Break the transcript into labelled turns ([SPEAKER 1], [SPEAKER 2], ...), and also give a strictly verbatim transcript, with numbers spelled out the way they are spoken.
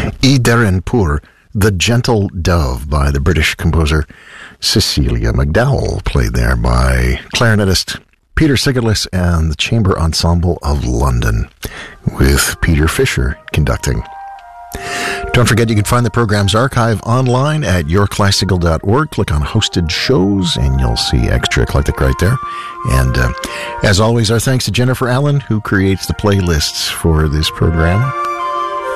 [SPEAKER 1] I Deren Pur, The Gentle Dove by the British composer Cecilia McDowell, played there by clarinetist Peter Sigerlis and the Chamber Ensemble of London, with Peter Fisher conducting. Don't forget you can find the program's archive online at your classical dot org. Click on hosted shows and you'll see Extra Eclectic right there. And uh, as always, our thanks to Jennifer Allen, who creates the playlists for this program.